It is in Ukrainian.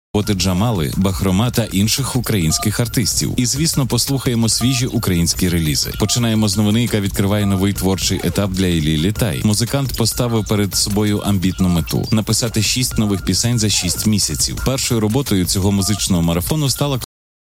роботи Джамали, Бахрома та інших українських артистів. І, звісно, послухаємо свіжі українські релізи. Починаємо з новини, яка відкриває новий творчий етап для Іллі Літай. Музикант поставив перед собою амбітну мету – написати 6 нових пісень за 6 місяців. Першою роботою цього музичного марафону стала